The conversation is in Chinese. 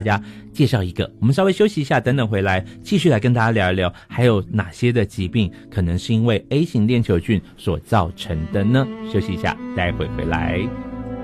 大家介绍一个，我们稍微休息一下，等等回来继续来跟大家聊一聊，还有哪些的疾病可能是因为 A 型链球菌所造成的呢？休息一下，待会回来。